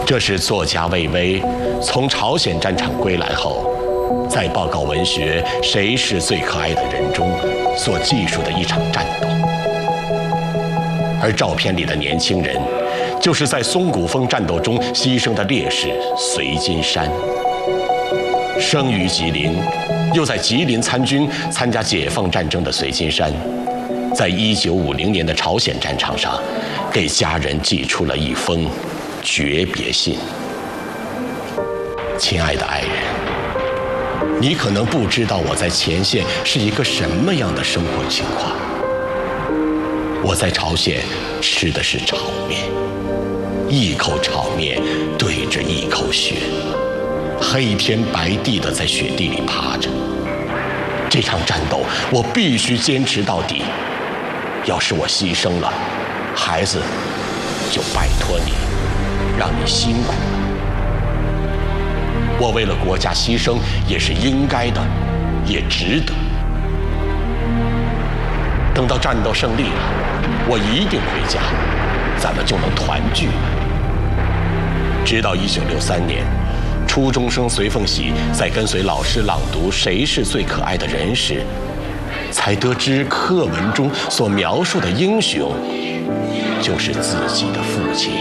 这是作家魏巍从朝鲜战场归来后，在报告文学《谁是最可爱的人》中所记述的一场战斗。而照片里的年轻人，就是在松骨峰战斗中牺牲的烈士隋金山。生于吉林，又在吉林参军参加解放战争的隋金山，在1950年的朝鲜战场上，给家人寄出了一封诀别信。亲爱的爱人，你可能不知道我在前线是一个什么样的生活情况。我在朝鲜吃的是炒面，一口炒面对着一口雪，黑天白地的在雪地里趴着。这场战斗我必须坚持到底，要是我牺牲了，孩子就拜托你，让你辛苦了。我为了国家牺牲也是应该的，也值得。等到战斗胜利了，我一定回家，咱们就能团聚了。直到1963年，初中生隋凤喜在跟随老师朗读《谁是最可爱的人》时，才得知课文中所描述的英雄，就是自己的父亲